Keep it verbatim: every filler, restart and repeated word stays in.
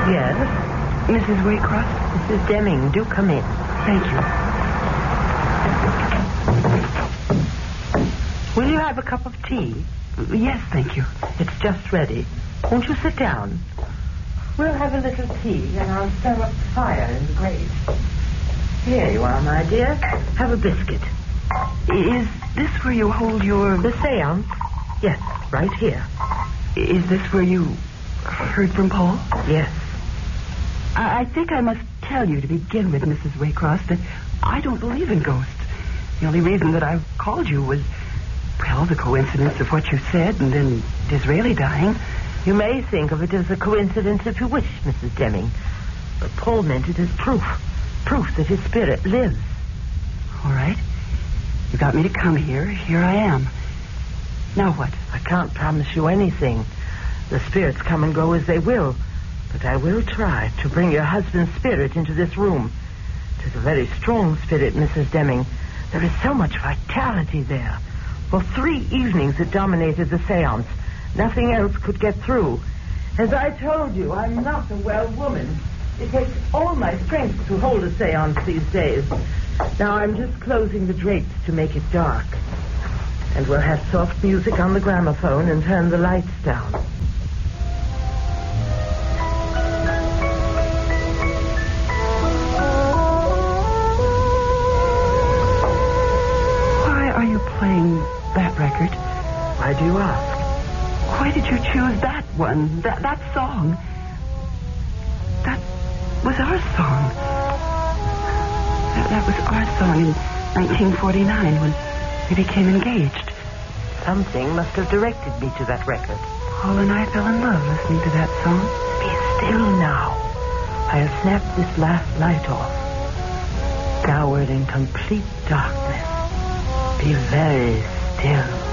Yes? Missus Waycross? Missus Deming, do come in. Thank you. Will you have a cup of tea? Yes, thank you. It's just ready. Won't you sit down? We'll have a little tea, and I'll stir up the fire in the grate. Here you are, my dear. Have a biscuit. Is this where you hold your... The seance? Yes, right here. Is this where you heard from Paul? Yes. I, I think I must tell you to begin with, Missus Waycross, that I don't believe in ghosts. The only reason that I called you was, well, the coincidence of what you said and then Disraeli dying. You may think of it as a coincidence if you wish, Missus Deming. But Paul meant it as proof. Proof that his spirit lives. All right. You got me to come here. Here I am. Now what? I can't promise you anything. The spirits come and go as they will. But I will try to bring your husband's spirit into this room. It is a very strong spirit, Missus Deming. There is so much vitality there. For three evenings it dominated the seance. Nothing else could get through. As I told you, I'm not a well woman. It takes all my strength to hold a seance these days. Now I'm just closing the drapes to make it dark. And we'll have soft music on the gramophone and turn the lights down. Why are you playing that record? Why do you ask? Why did you choose that one? That that song? That was our song. That, that was our song in nineteen forty-nine when we became engaged. Something must have directed me to that record. Paul and I fell in love listening to that song. Be still now. I'll snap this last light off. Dowered in complete darkness. Be very still.